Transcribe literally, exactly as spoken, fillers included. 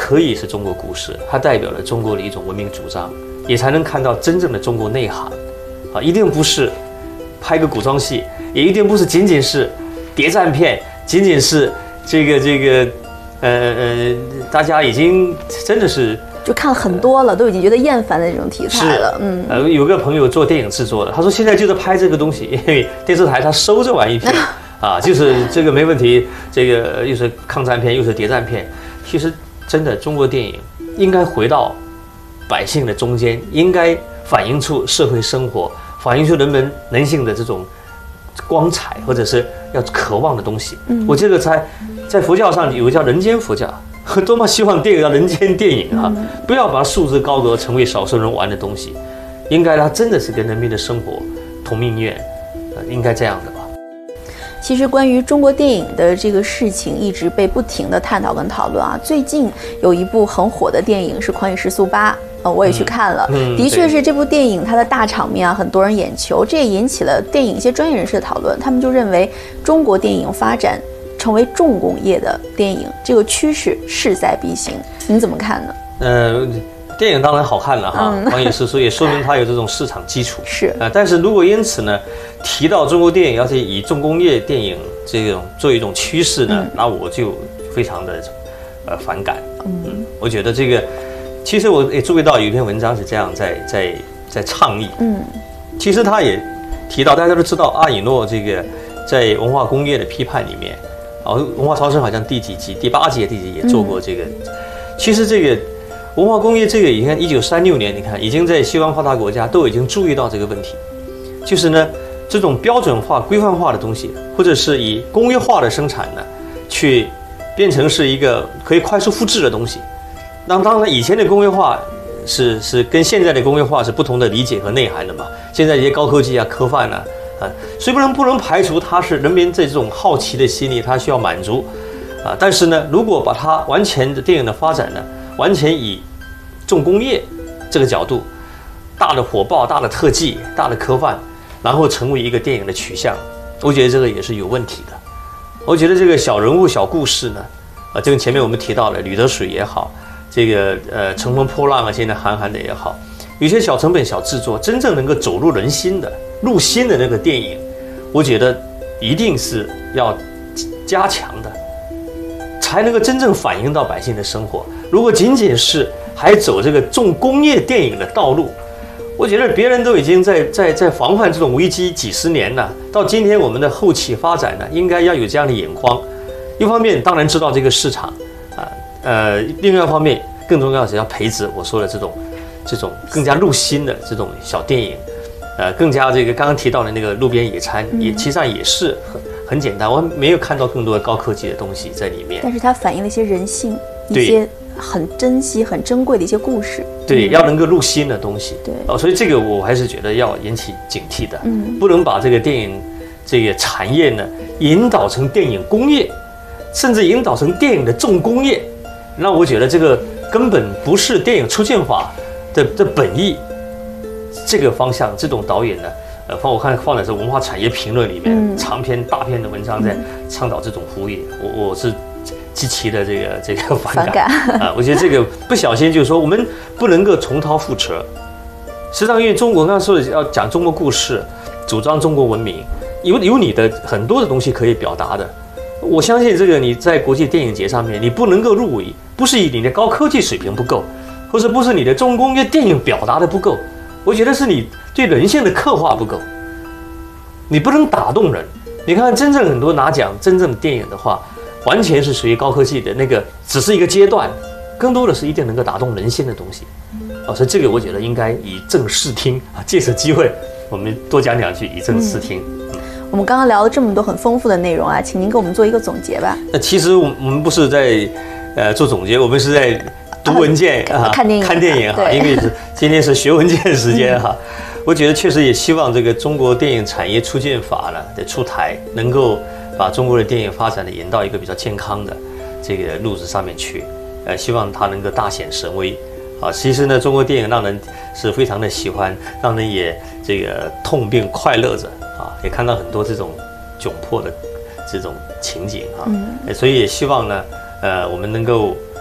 可以是中国故事，它代表了中国的一种文明主张，也才能看到真正的中国内涵。啊，一定不是拍个古装戏，也一定不是仅仅是谍战片，仅仅是这个这个，呃呃，大家已经真的是。 就看很多了，都已经觉得厌烦的这种题材了。嗯， 呃，有个朋友做电影制作的，他说现在就是拍这个东西，因为电视台他收这玩意片啊，就是这个没问题，这个又是抗战片又是谍战片。其实真的中国电影应该回到百姓的中间，应该反映出社会生活，反映出人们人性的这种光彩，或者是要渴望的东西。嗯，我记得在在佛教上有个叫人间佛教。多么希望电影叫人间电影哈、啊，不要把它束之高阁，成为少数人玩的东西。应该它真的是跟人民的生活同命运，呃，应该这样的吧。 其实关于中国电影的这个事情，一直被不停的探讨跟讨论啊。最近有一部很火的电影是《狂野时速八》，呃，我也去看了，嗯嗯、的确是这部电影它的大场面啊，很多人眼球，这也引起了电影一些专业人士的讨论。他们就认为中国电影发展成为重工业的电影，这个趋势势在必行，您怎么看呢？ 呃，电影当然好看了哈，嗯、狂野时速也说明它有这种市场基础。 是啊、呃，但是如果因此呢，提到中国电影要是以重工业电影这种作为一种趋势呢，嗯、那我就非常的呃反感。嗯，嗯我觉得这个，其实我也注意到有一篇文章是这样在在在倡议。嗯，其实他也提到，大家都知道阿以诺这个在文化工业的批判里面。哦，文化超生好像第几集，第八集、第几集也做过这个。嗯、其实这个文化工业这个，你看一九三六年，你看已经在西方发达国家都已经注意到这个问题，就是呢这种标准化、规范化的东西，或者是以工业化的生产呢，去变成是一个可以快速复制的东西。那当然，以前的工业化是是跟现在的工业化是不同的理解和内涵的嘛。现在一些高科技啊、科幻啊。啊，虽不能不能排除它是人民这种好奇的心理，它需要满足，啊，但是呢，如果把它完全的电影的发展呢，完全以重工业这个角度，大的火爆、大的特技、大的科幻，然后成为一个电影的取向，我觉得这个也是有问题的。我觉得这个小人物、小故事呢，啊，这个前面我们提到了吕得水也好，这个呃乘风破浪啊，现在韩寒的也好，有些小成本、小制作，真正能够走入人心的。入心的那个电影，我觉得一定是要加强的，才能够真正反映到百姓的生活。如果仅仅是还走这个重工业电影的道路，我觉得别人都已经在在在防范这种危机几十年了，到今天我们的后期发展呢，应该要有这样的眼光。一方面当然知道这个市场啊，呃，另外一方面更重要的是要培植我说的这种这种更加入心的这种小电影。呃，更加这个刚刚提到的那个路边野餐，也其实上也是很很简单，我没有看到更多的高科技的东西在里面。 但是它反映了一些人性，一些很珍惜、很珍贵的一些故事。 对，嗯、要能够入心的东西。 对， 哦，所以这个我还是觉得要引起警惕的，嗯，不能把这个电影这个产业呢引导成电影工业，甚至引导成电影的重工业，那我觉得这个根本不是电影出现法的的本意。这个方向，这种导演呢，呃，放我看放在这文化产业评论里面，嗯、长篇大篇的文章在倡导这种呼吁，我我是极其的这个这个反感啊、呃！我觉得这个不小心就是说，我们不能够重蹈覆辙。实际上，因为中国刚刚说的要讲中国故事，主张中国文明，有有你的很多的东西可以表达的。我相信这个你在国际电影节上面，你不能够入围，不是你的高科技水平不够，或者不是你的重工业电影表达的不够。我觉得是你对人性的刻画不够，你不能打动人。你看，真正很多拿奖真正的电影的话，完全是属于高科技的那个，只是一个阶段，更多的是一定能够打动人心的东西。哦，所以这个我觉得应该以正视听啊，借此机会我们多讲两句，以正视听。 嗯，我们刚刚聊了这么多很丰富的内容啊，请您给我们做一个总结吧。 那其实我们不是在呃做总结，我们是在读文件啊， 看电影， 看电影哈，因为是今天是学文件时间哈。我觉得确实也希望这个中国电影产业促进法呢的出台，能够把中国的电影发展的引到一个比较健康的这个路子上面去。呃，希望它能够大显神威。啊，其实呢，中国电影让人是非常的喜欢，让人也这个痛并快乐着啊，也看到很多这种窘迫的这种情景啊。嗯，所以也希望呢，呃，我们能够